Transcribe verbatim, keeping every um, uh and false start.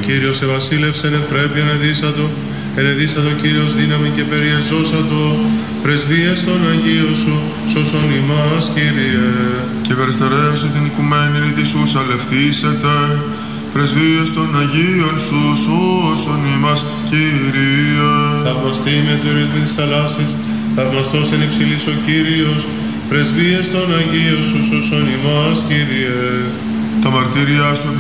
Κύριος ευασίλευσεν εν πρέπει ενεδίσατο, ενεδίσατο Κύριος δύναμη και περιεζώσατο, πρεσβείες των Αγίων σου, σώσον ημάς Κύριε. Και περιστερεύσε την οικουμένη της σου σαλευθήσετε, πρεσβείες των Αγίων σου, σώσον ημάς Κύριε. Θαυμαστή με το ρυθμί της θαλάσσης, θαυμαστός εν υψηλής ο Κύριος, πρεσβείες των Αγίων σου, σώσον ημάς Κύριε. Τα μαρτύρια σου